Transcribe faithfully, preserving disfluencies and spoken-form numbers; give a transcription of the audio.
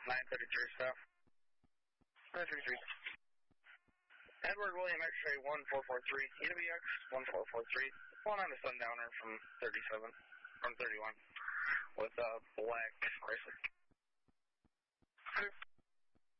nine thirty-three staff. nine thirty-three. Edward William X-ray one four four three, E W X one four four three, one on a Sundowner from thirty-seven, from thirty-one, with a uh, black Chrysler.